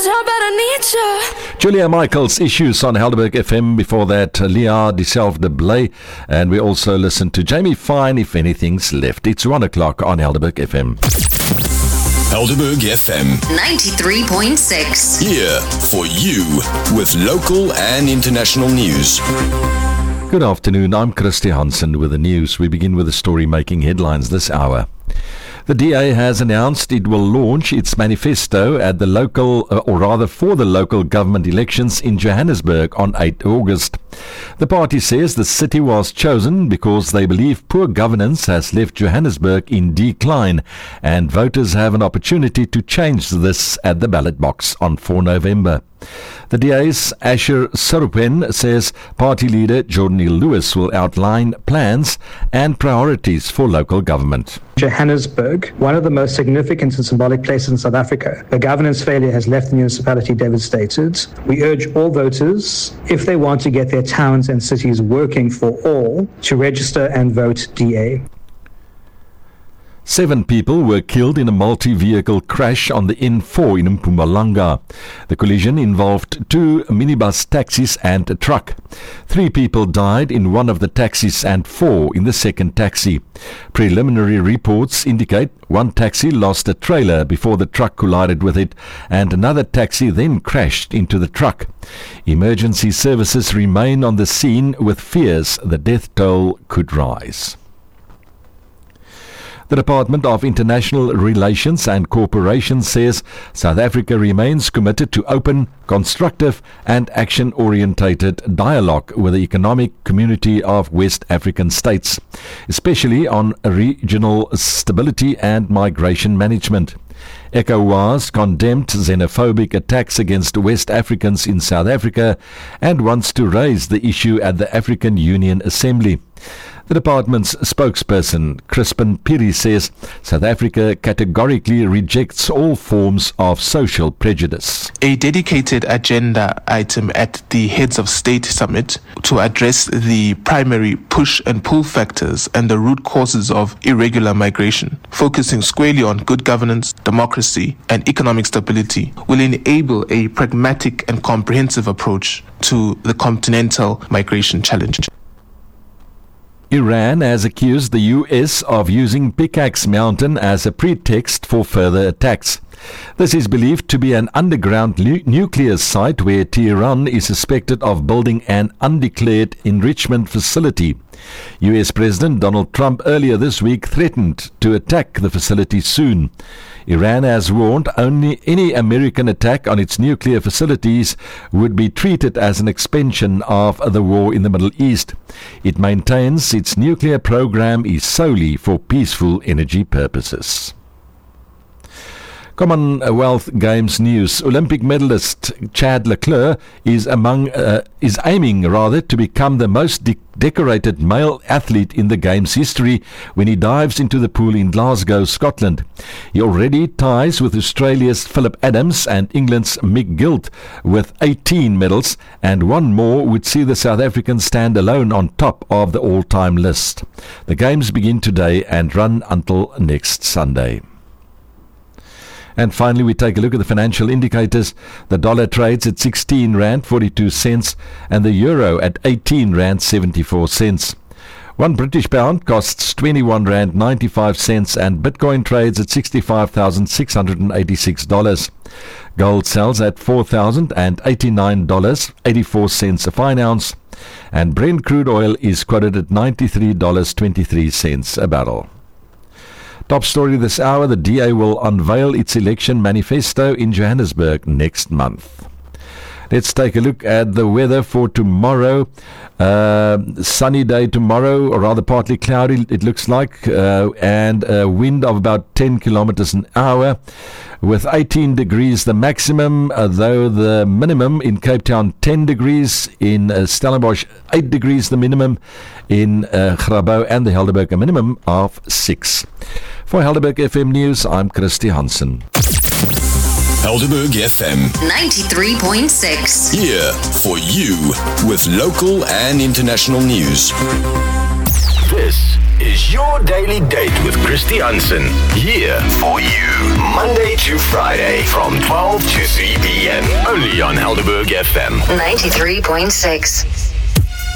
'cause I better need you. Julia Michaels, Issues on Helderberg FM. Before that, Leah Deself de Blay. And we also listened to Jamie Fine, If Anything's Left. It's 1 o'clock on Helderberg FM. Helderberg FM 93.6. here for you with local and international news. Good afternoon, I'm Christy Hansen with the news. We begin with the story making headlines this hour. The DA has announced it will launch its manifesto at the local, or rather for the local government elections in Johannesburg on 8 August. The party says the city was chosen because they believe poor governance has left Johannesburg in decline and voters have an opportunity to change this at the ballot box on 4 November. The DA's Asher Sarupen says party leader Jordan Lewis will outline plans and priorities for local government. Johannesburg, one of the most significant and symbolic places in South Africa. The governance failure has left the municipality devastated. We urge all voters, if they want to get their towns and cities working for all, to register and vote DA. 7 people were killed in a multi-vehicle crash on the N4 in Mpumalanga. The collision involved 2 minibus taxis and a truck. 3 people died in one of the taxis and 4 in the second taxi. Preliminary reports indicate one taxi lost a trailer before the truck collided with it, and another taxi then crashed into the truck. Emergency services remain on the scene with fears the death toll could rise. The Department of International Relations and Cooperation says South Africa remains committed to open, constructive and action-orientated dialogue with the economic community of West African states, especially on regional stability and migration management. ECOWAS condemned xenophobic attacks against West Africans in South Africa and wants to raise the issue at the African Union Assembly. The department's spokesperson, Crispin Piri, says South Africa categorically rejects all forms of social prejudice. A dedicated agenda item at the Heads of State Summit to address the primary push and pull factors and the root causes of irregular migration, focusing squarely on good governance, democracy, and economic stability, will enable a pragmatic and comprehensive approach to the continental migration challenge. Iran has accused the US of using Pickaxe Mountain as a pretext for further attacks. This is believed to be an underground nuclear site where Tehran is suspected of building an undeclared enrichment facility. US President Donald Trump earlier this week threatened to attack the facility soon. Iran has warned only any American attack on its nuclear facilities would be treated as an expansion of the war in the Middle East. It maintains its nuclear program is solely for peaceful energy purposes. Commonwealth Games news. Olympic medalist Chad Leclerc is aiming to become the most decorated male athlete in the Games history when he dives into the pool in Glasgow, Scotland. He already ties with Australia's Philip Adams and England's Mick Gilt with 18 medals, and one more would see the South African stand alone on top of the all-time list. The Games begin today and run until next Sunday. And finally, we take a look at the financial indicators. The dollar trades at 16 Rand 42 cents and the euro at 18 Rand 74 cents. 1 British pound costs 21 Rand 95 cents and Bitcoin trades at $65,686. Gold sells at $4,089.84 a fine ounce, and Brent crude oil is quoted at $93.23 a barrel. Top story this hour, the DA will unveil its election manifesto in Johannesburg next month. Let's take a look at the weather for tomorrow. Sunny day tomorrow, or rather partly cloudy it looks like, and a wind of about 10 kilometers an hour with 18 degrees the maximum, though the minimum in Cape Town 10 degrees, in Stellenbosch 8 degrees the minimum, in Grabouw and the Helderberg a minimum of 6. For Helderberg FM News, I'm Christy Hansen. Helderberg FM 93.6. here for you with local and international news. This is your daily date with Christy Hansen. Here for you, Monday to Friday from 12 to 3 p.m. Only on Helderberg FM. 93.6.